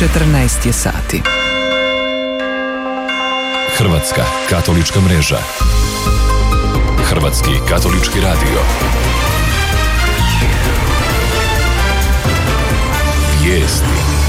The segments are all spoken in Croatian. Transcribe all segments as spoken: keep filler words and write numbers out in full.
četrnaest je sati. Hrvatska katolička mreža. Hrvatski katolički radio. Vijesti.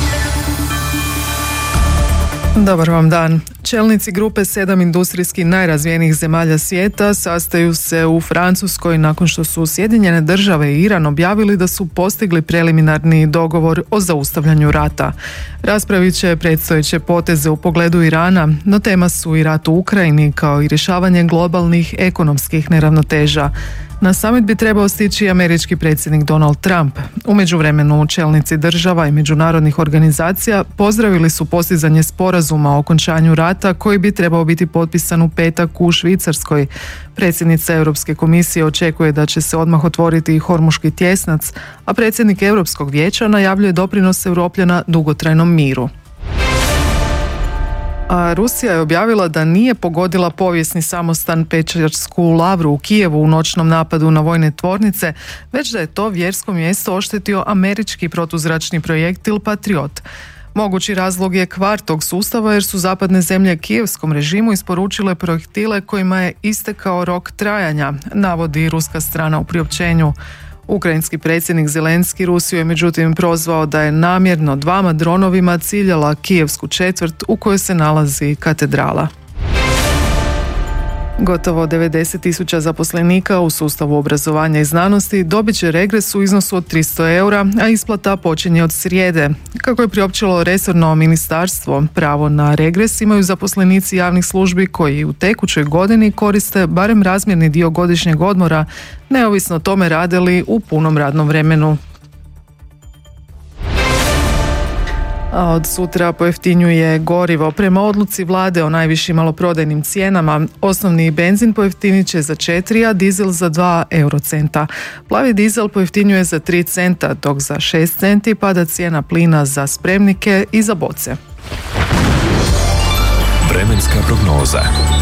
Dobar vam dan. Čelnici grupe sedam industrijski najrazvijenijih zemalja svijeta sastaju se u Francuskoj nakon što su Sjedinjene države i Iran objavili da su postigli preliminarni dogovor o zaustavljanju rata. Raspravit će predstojeće poteze u pogledu Irana, no tema su i rat u Ukrajini kao i rješavanje globalnih ekonomskih neravnoteža. Na summit bi trebao stići američki predsjednik Donald Trump. U međuvremenu čelnici država i međunarodnih organizacija pozdravili su postizanje sporazuma o okončanju rata koji bi trebao biti potpisan u petak u Švicarskoj. Predsjednica Europske komisije očekuje da će se odmah otvoriti i Hormuški tjesnac, a predsjednik Europskog vijeća najavljuje doprinos Europljana dugotrajnom miru. A Rusija je objavila da nije pogodila povijesni samostan Pečersku lavru u Kijevu u noćnom napadu na vojne tvornice, već da je to vjersko mjesto oštetio američki protuzračni projektil Patriot. Mogući razlog je kvar tog sustava jer su zapadne zemlje kijevskom režimu isporučile projektile kojima je istekao rok trajanja, navodi ruska strana u priopćenju. Ukrajinski predsjednik Zelenski Rusiju je međutim prozvao da je namjerno dvama dronovima ciljala kijevsku četvrt u kojoj se nalazi katedrala. Gotovo devedeset tisuća zaposlenika u sustavu obrazovanja i znanosti dobit će regres u iznosu od tristo eura, a isplata počinje od srijede. Kako je priopćilo resorno ministarstvo, pravo na regres imaju zaposlenici javnih službi koji u tekućoj godini koriste barem razmjerni dio godišnjeg odmora, neovisno o tome rade li u punom radnom vremenu. A od sutra pojeftinjuje gorivo. Prema odluci vlade o najvišim maloprodajnim cijenama, osnovni benzin pojeftinit će za četiri, a dizel za dva eurocenta. Plavi dizel pojeftinjuje za tri centa, dok za šest centi pada cijena plina za spremnike i za boce. Vremenska prognoza.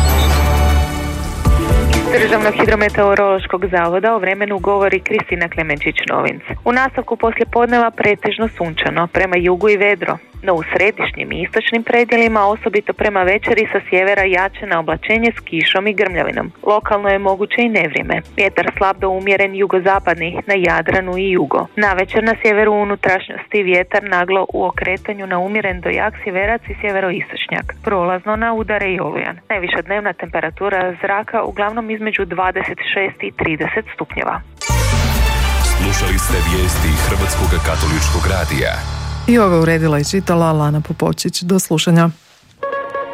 Državnog hidrometeorološkog zavoda o vremenu govori Kristina Klemenčić-Novinc. U nastavku poslijepodneva pretežno sunčano, prema jugu i vedro, no u središnjim i istočnim predjelima, osobito prema večeri sa sjevera jače na oblačenje s kišom i grmljavinom. Lokalno je moguće i nevrijeme. Vjetar slab do umjeren jugozapadni na Jadranu i jugo. Navečer na sjeveru unutrašnjosti vjetar naglo u okretanju na umjeren do jak sjeverac i sjeveroistočnjak. Prolazno na udare i olujan. Najviša dnevna temperatura zraka uglavnom između dvadeset šest i trideset stupnjeva. Slušali ste vijesti Hrvatskog katoličkog radija. I ove uredila i čitala Lana Popovčić. Do slušanja.